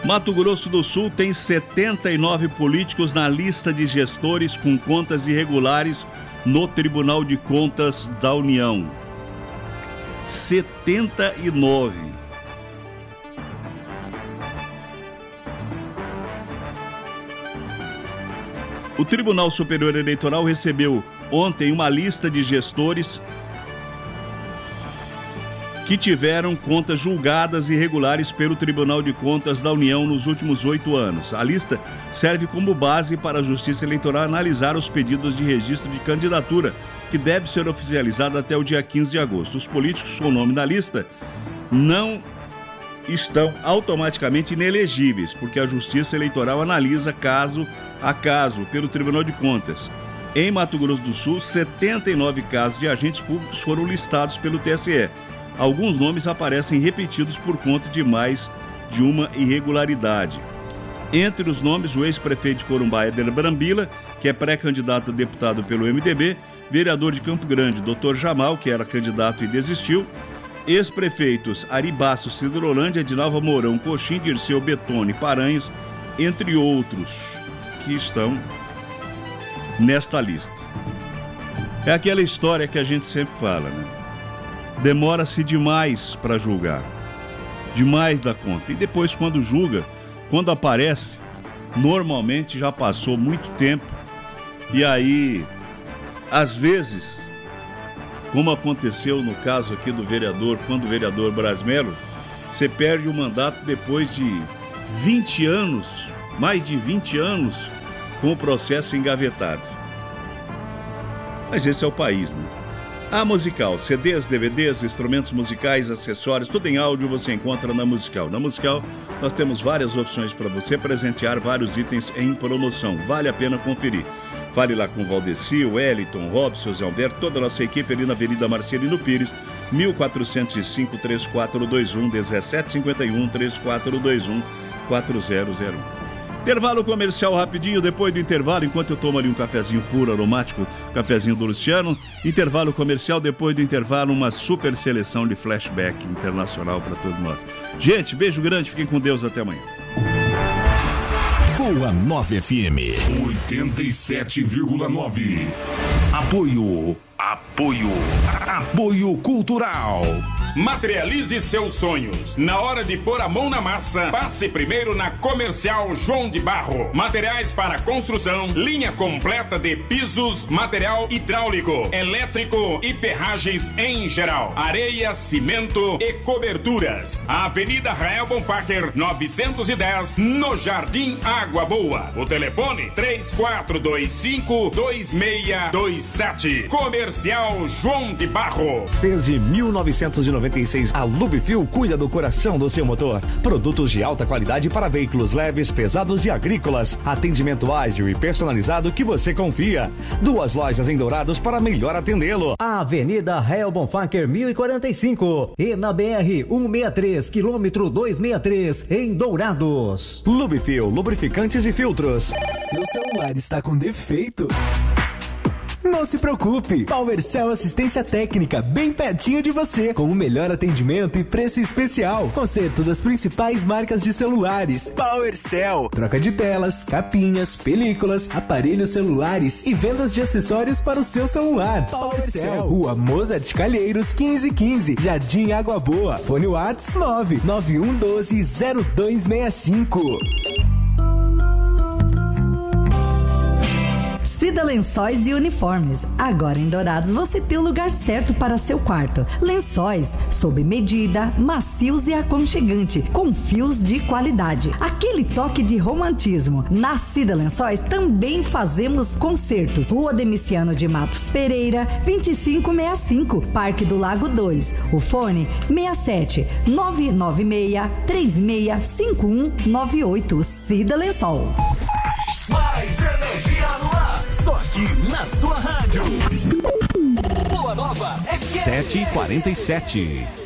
Mato Grosso do Sul tem 79 políticos na lista de gestores com contas irregulares no Tribunal de Contas da União. 79. O Tribunal Superior Eleitoral recebeu ontem uma lista de gestores que tiveram contas julgadas irregulares pelo Tribunal de Contas da União nos últimos 8 anos. A lista serve como base para a Justiça Eleitoral analisar os pedidos de registro de candidatura, que deve ser oficializado até o dia 15 de agosto. Os políticos com o nome na lista não estão automaticamente inelegíveis, porque a Justiça Eleitoral analisa caso a caso pelo Tribunal de Contas. Em Mato Grosso do Sul, 79 casos de agentes públicos foram listados pelo TSE. Alguns nomes aparecem repetidos por conta de mais de uma irregularidade. Entre os nomes, o ex-prefeito de Corumbá, Éder Brambila, que é pré-candidato a deputado pelo MDB, vereador de Campo Grande, Dr. Jamal, que era candidato e desistiu, ex-prefeitos Ari Basso, Cidrolândia, Edinalva Mourão, Coxim, Dirceu Betone, Paranhos, entre outros, que estão nesta lista. É aquela história que a gente sempre fala, né? Demora-se demais para julgar, demais da conta. E depois, quando julga, quando aparece, normalmente já passou muito tempo. E aí, às vezes, como aconteceu no caso aqui do vereador, quando o vereador Brasmelo, você perde o mandato depois de 20 anos, mais de 20 anos, com o processo engavetado. Mas esse é o país, né? A Musical, CDs, DVDs, instrumentos musicais, acessórios, tudo em áudio você encontra na Musical. Na Musical nós temos várias opções para você presentear vários itens em promoção. Vale a pena conferir. Fale lá com o Valdeci, o Wellington, Robson, Zé Alberto, toda a nossa equipe ali na Avenida Marcelino Pires, 1405-3421, 1751-3421-4001. Intervalo comercial rapidinho, depois do intervalo, enquanto eu tomo ali um cafezinho puro, aromático, cafezinho do Luciano. Intervalo comercial, depois do intervalo, uma super seleção de flashback internacional para todos nós. Gente, beijo grande, fiquem com Deus, até amanhã. Boa 9 FM 87,9. Apoio Cultural. Materialize seus sonhos. Na hora de pôr a mão na massa, passe primeiro na Comercial João de Barro. Materiais para construção, linha completa de pisos, material hidráulico, elétrico e ferragens em geral. Areia, cimento e coberturas. A Avenida Rael Bonfacker, 910, no Jardim Água Boa. O telefone 3425-2627. Comercial João de Barro. Desde 1996, a Lubifil cuida do coração do seu motor. Produtos de alta qualidade para veículos leves, pesados e agrícolas. Atendimento ágil e personalizado que você confia. 2 lojas em Dourados para melhor atendê-lo. Avenida Rael Bonfacker 1045 e na BR 163, quilômetro 263, em Dourados. Lubifil, lubrificantes e filtros. Seu celular está com defeito? Não se preocupe, PowerCell Assistência Técnica, bem pertinho de você, com o melhor atendimento e preço especial. Conserto das principais marcas de celulares. PowerCell, troca de telas, capinhas, películas, aparelhos celulares e vendas de acessórios para o seu celular. PowerCell, Rua Mozart Calheiros 1515, Jardim Água Boa. Fone Whats 991120265. Cida Lençóis e Uniformes. Agora em Dourados você tem o lugar certo para seu quarto. Lençóis sob medida, macios e aconchegante, com fios de qualidade. Aquele toque de romantismo. Na Cida Lençóis também fazemos concertos. Rua Demiciano de Matos Pereira, 2565, Parque do Lago 2. O fone 67 996 365198. Cida Lençol. Mais energia no ar, só aqui na sua rádio. Boa Nova FM 7h47.